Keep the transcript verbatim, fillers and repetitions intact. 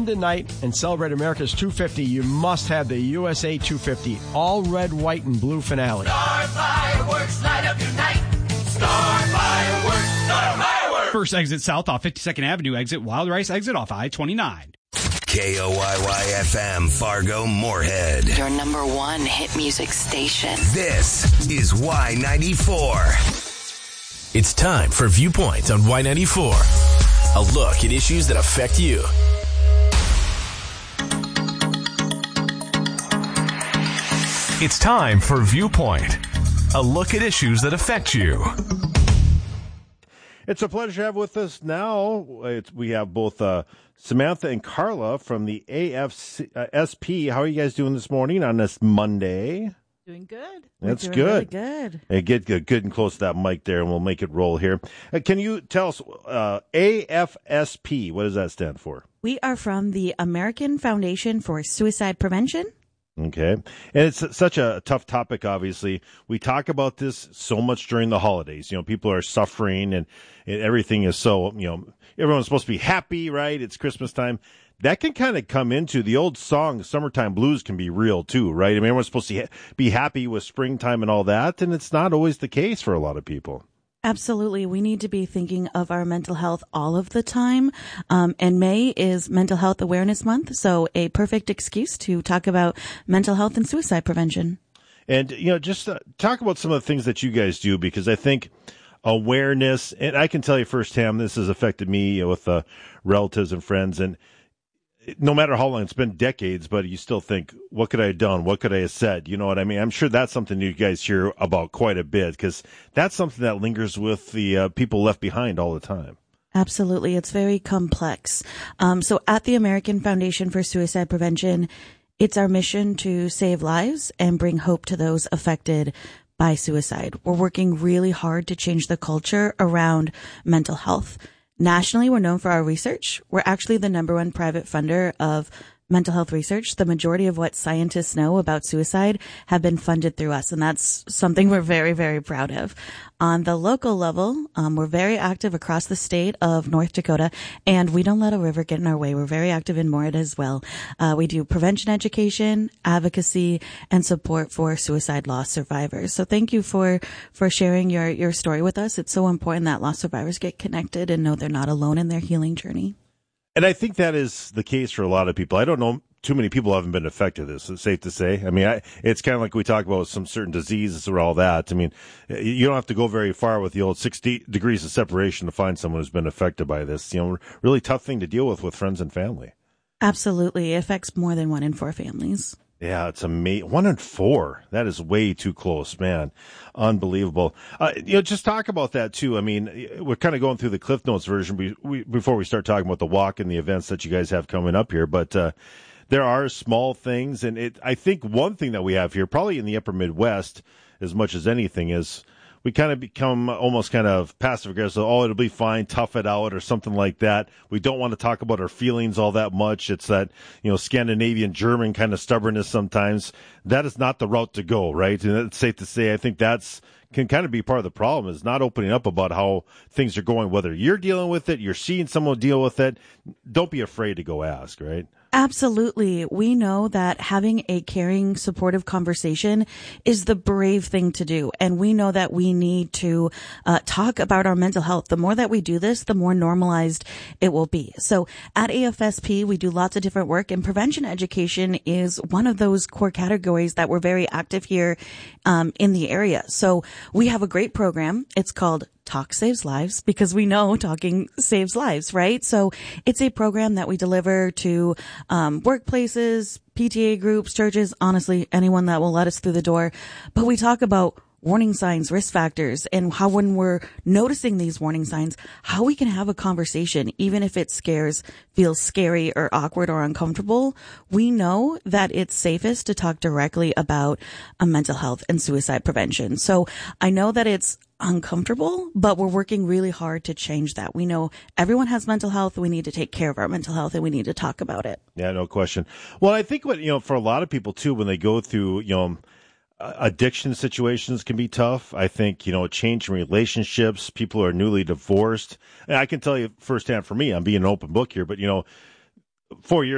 London night and celebrate America's two fifty, you must have the U S A two fifty all red, white, and blue finale. Star fireworks light up your night. Star fireworks, star fireworks. First exit south off fifty-second Avenue, exit Wild Rice, exit off I twenty-nine. K O Y Y F M, Fargo, Moorhead. Your number one hit music station. This is Y ninety-four. It's time for Viewpoint on Y ninety-four. A look at issues that affect you. It's time for Viewpoint. A look at issues that affect you. It's a pleasure to have with us now. It's, we have both uh, Samantha and Carla from the A F S P. How are you guys doing this morning on this Monday? Doing good. That's We're doing good. Really good. Hey, get, get good and close to that mic there, and we'll make it roll here. Uh, can you tell us, uh, A F S P, what does that stand for? We are from the American Foundation for Suicide Prevention. Okay. And it's such a tough topic, obviously. We talk about this so much during the holidays. You know, people are suffering, and, and everything is so, you know, everyone's supposed to be happy, right? It's Christmas time. That can kind of come into the old song, Summertime Blues can be real too, right? I mean, everyone's supposed to be happy with springtime and all that, and it's not always the case for a lot of people. Absolutely. We need to be thinking of our mental health all of the time. Um, and May is Mental Health Awareness Month, so a perfect excuse to talk about mental health and suicide prevention. And, you know, just uh, talk about some of the things that you guys do, because I think awareness, and I can tell you firsthand, this has affected me with uh, relatives and friends, and no matter how long, it's been decades, but you still think, what could I have done? What could I have said? You know what I mean? I'm sure that's something you guys hear about quite a bit, because that's something that lingers with the uh, people left behind all the time. Absolutely. It's very complex. Um, so at the American Foundation for Suicide Prevention, it's our mission to save lives and bring hope to those affected by suicide. We're working really hard to change the culture around mental health. Nationally, we're known for our research. We're actually the number one private funder of mental health research. The majority of what scientists know about suicide have been funded through us, and that's something we're very, very proud of. On the local level, um, we're very active across the state of North Dakota, and we don't let a river get in our way. We're very active in Moorhead as well. Uh, we do prevention education, advocacy, and support for suicide loss survivors. So thank you for, for sharing your, your story with us. It's so important that loss survivors get connected and know they're not alone in their healing journey. And I think that is the case for a lot of people. I don't know too many people haven't been affected this. It's safe to say. I mean, I, it's kind of like we talk about some certain diseases or all that. I mean, you don't have to go very far with the old sixty degrees of separation to find someone who's been affected by this. You know, really tough thing to deal with with friends and family. Absolutely. It affects more than one in four families. Yeah, it's amazing. One in four. That is way too close, man. Unbelievable. Uh, you know, just talk about that too. I mean, we're kind of going through the Cliff Notes version be, we, before we start talking about the walk and the events that you guys have coming up here. But uh, there are small things, and it. I think one thing that we have here, probably in the Upper Midwest, as much as anything, is we kind of become almost kind of passive aggressive. Oh, it'll be fine, tough it out, or something like that. We don't want to talk about our feelings all that much. It's that, you know, Scandinavian German kind of stubbornness sometimes. That is not the route to go, right? And it's safe to say, I think that's can kind of be part of the problem, is not opening up about how things are going, whether you're dealing with it, you're seeing someone deal with it. Don't be afraid to go ask, right? Absolutely. We know that having a caring, supportive conversation is the brave thing to do. And we know that we need to uh, talk about our mental health. The more that we do this, the more normalized it will be. So at A F S P, we do lots of different work, and prevention education is one of those core categories that we're very active here um, in the area. So we have a great program. It's called Talk Saves Lives, because we know talking saves lives, right? So it's a program that we deliver to um, workplaces, P T A groups, churches, honestly, anyone that will let us through the door. But we talk about warning signs, risk factors, and how when we're noticing these warning signs, how we can have a conversation, even if it scares, feels scary or awkward or uncomfortable. We know that it's safest to talk directly about a mental health and suicide prevention. So I know that it's uncomfortable, but we're working really hard to change that. We know everyone has mental health. We need to take care of our mental health, and we need to talk about it. Yeah, no question. Well, I think what, you know, for a lot of people too, when they go through, you know, addiction situations can be tough. I think, you know, change in relationships, people who are newly divorced. And I can tell you firsthand for me, I'm being an open book here, but, you know, four years